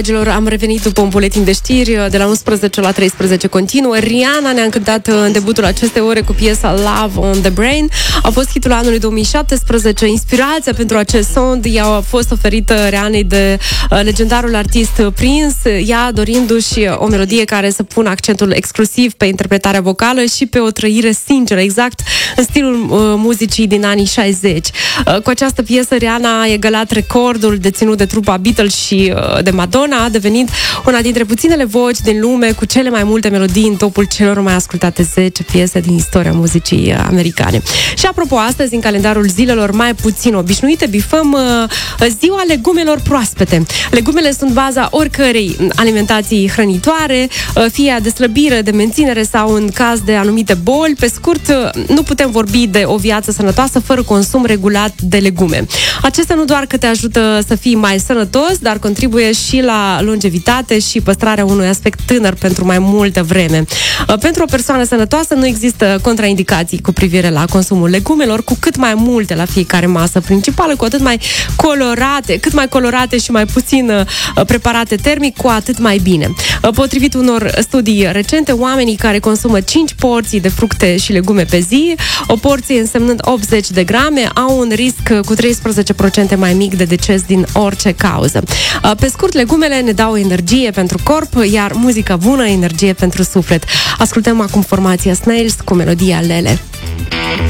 Am revenit după un buletin de știri de la 11 la 13 continuă. Rihanna ne-a încântat în debutul acestei ore cu piesa Love on the Brain. A fost hitul anului 2017. Inspirația pentru acest sound i-a fost oferită Rihannei de legendarul artist Prince, ea dorindu-și o melodie care să pună accentul exclusiv pe interpretarea vocală și pe o trăire sinceră, exact în stilul muzicii din anii 60. Cu această piesă Rihanna a egalat recordul deținut de trupa Beatles și de Madonna, a devenit una dintre puținele voci din lume cu cele mai multe melodii în topul celor mai ascultate 10 piese din istoria muzicii americane. Și apropo, astăzi, în calendarul zilelor mai puțin obișnuite, bifăm ziua legumelor proaspete. Legumele sunt baza oricărei alimentații hrănitoare, fie de slăbire, de menținere sau în caz de anumite boli. Pe scurt, nu putem vorbi de o viață sănătoasă fără consum regulat de legume. Acestea nu doar că te ajută să fii mai sănătos, dar contribuie și la longevitate și păstrarea unui aspect tânăr pentru mai multă vreme. Pentru o persoană sănătoasă nu există contraindicații cu privire la consumul legumelor, cu cât mai multe la fiecare masă principală, cu atât mai colorate, cât mai colorate și mai puțin preparate termic, cu atât mai bine. Potrivit unor studii recente, oamenii care consumă 5 porții de fructe și legume pe zi, o porție însemnând 80 de grame, au un risc cu 13% mai mic de deces din orice cauză. Pe scurt, legumele ne dau energie pentru corp, iar muzica bună, energie pentru suflet. Ascultăm acum formația Snails cu melodia Lele.